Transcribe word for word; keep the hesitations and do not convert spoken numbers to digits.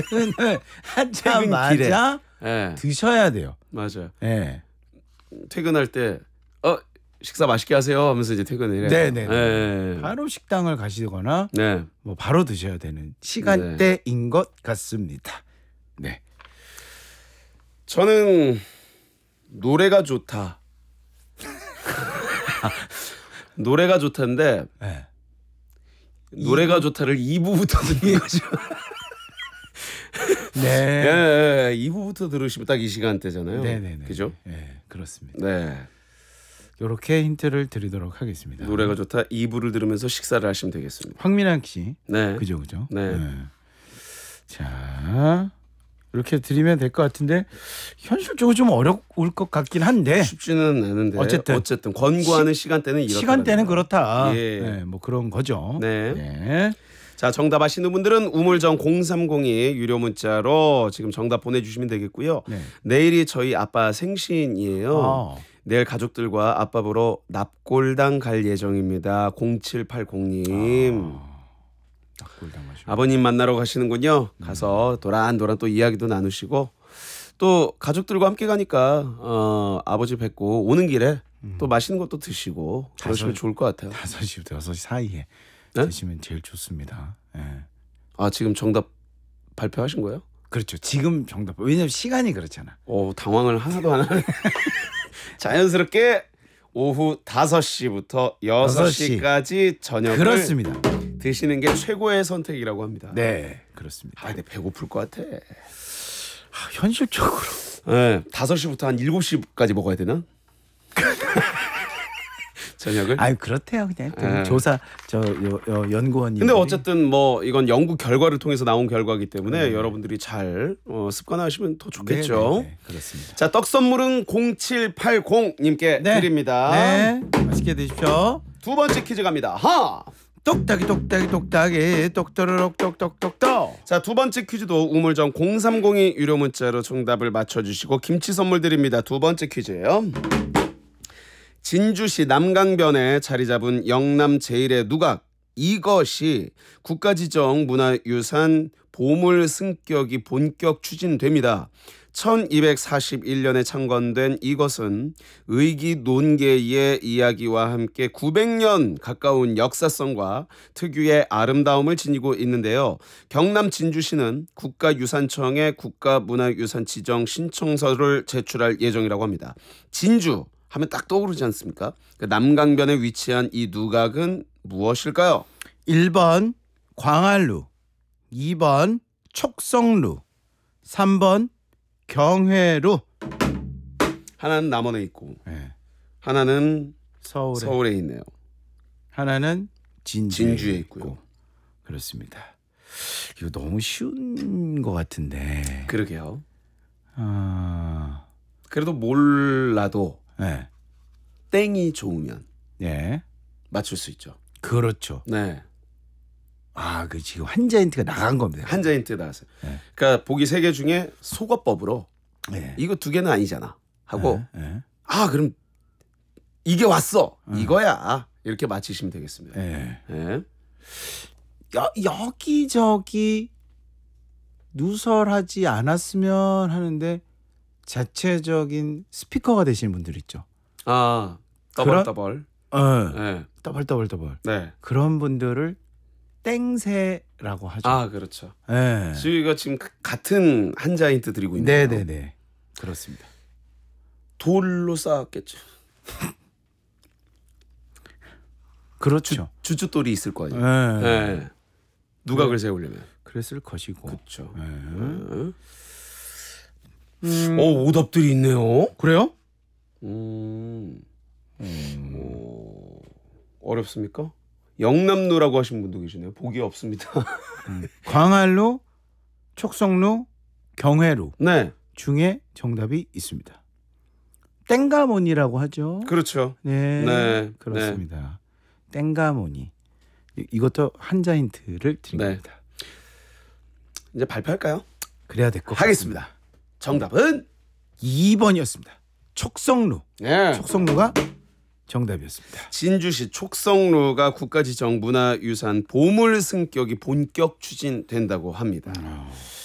퇴근을 하자마자 네. 드셔야 돼요. 맞아요. 네. 퇴근할 때 어 식사 맛있게 하세요 하면서 이제 퇴근을 해요. 네네. 네. 바로 식당을 가시거나 네. 뭐 바로 드셔야 되는 시간대인 네. 것 같습니다. 네. 저는 노래가 좋다. 노래가 좋다인데 네. 노래가 이 부... 좋다를 이 부부터 듣는 거죠. 네. 예, 이 부부터 들으시면 딱 이 시간대잖아요. 네네네. 그죠? 네, 그렇습니다. 네. 이렇게 힌트를 드리도록 하겠습니다. 노래가 좋다 이 부를 들으면서 식사를 하시면 되겠습니다. 황민환 씨. 네. 그죠, 그죠? 네. 네. 자, 이렇게 드리면 될 것 같은데 현실적으로 좀 어려울 것 같긴 한데 쉽지는 않은데 어쨌든 어쨌든 권고하는 시, 시간대는 이렇다. 시간대는 그렇다. 예. 네, 뭐 그런 거죠. 네. 네. 자, 정답 아시는 분들은 우물정 공삼공이 유료 문자로 지금 정답 보내주시면 되겠고요. 네. 내일이 저희 아빠 생신이에요. 아. 내일 가족들과 아빠 보러 납골당 갈 예정입니다. 공칠팔공님. 아. 납골당 가시고. 아버님 만나러 가시는군요. 음. 가서 도란도란 또 이야기도 나누시고 또 가족들과 함께 가니까 어, 아버지 뵙고 오는 길에 음. 또 맛있는 것도 드시고 그러시면 좋을 것 같아요. 다섯 시부터 여섯 시 사이에 네? 드시면 제일 좋습니다. 네. 아, 지금 정답 발표하신 거예요? 그렇죠. 지금 정답. 왜냐면 시간이 그렇잖아. 오, 당황을 하나도 안 하네. 자연스럽게 오후 다섯 시부터 여섯 시까지 저녁을 그렇습니다. 드시는 게 최고의 선택이라고 합니다. 네, 그렇습니다. 아, 근데 배고플 것 같아. 아, 현실적으로. 네, 다섯 시부터 한 일곱 시까지 먹어야 되나? 저녁을? 아유, 그렇대요. 그냥 네. 조사 저 요, 요 연구원이. 근데 어쨌든 뭐 이건 연구 결과를 통해서 나온 결과이기 때문에 네. 여러분들이 잘 어, 습관화하시면 더 좋겠죠. 네, 네, 네. 그렇습니다. 자, 떡 선물은 공칠팔공님께 네. 드립니다. 네, 맛있게 드십시오. 두 번째 퀴즈 갑니다. 하! 똑딱이 똑딱이 똑딱이 똑또르륵 똑똑똑똑. 자, 두 번째 퀴즈도 우물정 공삼공이 유료 문자로 정답을 맞춰주시고 김치 선물 드립니다. 두 번째 퀴즈예요. 진주시 남강변에 자리 잡은 영남 제일의 누각, 이것이 국가지정 문화유산 보물 승격이 본격 추진됩니다. 천이백사십일 년에 창건된 이것은 의기 논계의 이야기와 함께 구백 년 가까운 역사성과 특유의 아름다움을 지니고 있는데요. 경남 진주시는 국가유산청에 국가문화유산 지정 신청서를 제출할 예정이라고 합니다. 진주 하면 딱 떠오르지 않습니까? 그 남강변에 위치한 이 누각은 무엇일까요? 일 번 광안루, 이 번 촉성루, 삼 번 경회루. 하나는 남원에 있고 네. 하나는 서울에, 서울에 있네요. 하나는 진주에, 진주에 있고. 있고요. 그렇습니다. 이거 너무 쉬운 것 같은데. 그러게요. 아... 그래도 몰라도 네. 땡이 좋으면 네. 맞출 수 있죠. 그렇죠. 네. 아, 그 지금 한자 힌트가 나간 겁니다. 한자 힌트 나왔어요. 네. 그러니까 보기 세 개 중에 속어법으로 네. 이거 두 개는 아니잖아 하고 네. 네. 아, 그럼 이게 왔어. 네. 이거야. 이렇게 맞히시면 되겠습니다. 네. 네. 여, 여기저기 누설하지 않았으면 하는데 자체적인 스피커가 되시는 분들 있죠. 아, 더블 더블. 어, 네. 더블 더블 더블. 네. 그런 분들을 땡세라고 하죠. 아, 그렇죠. 네. 저희가 지금 같은 한자 힌트 드리고 있는데요. 네, 네, 네. 그렇습니다. 돌로 쌓았겠죠. 그렇죠. 주, 주춧돌이 있을 거 아니에요. 네. 네. 누각을 그래. 세우려면. 그랬을 것이고. 그렇죠. 네. 네. 음. 오, 오답들이 있네요. 그래요? 음. 음. 오, 어렵습니까? 영남루라고 하신 분도 계시네요. 보기 없습니다. 음. 광안루, 촉성루, 경회루 네. 중에 정답이 있습니다. 땡가모니라고 하죠. 그렇죠. 네, 네. 그렇습니다. 네. 땡가모니. 이것도 한자 힌트를 드립니다. 네. 이제 발표할까요? 그래야 될 것 같습니다. 하겠습니다. 정답은 이 번이었습니다. 촉성루. 네. 촉성루가 정답이었습니다. 진주시 촉성루가 국가지정 문화유산 보물 승격이 본격 추진된다고 합니다. 어...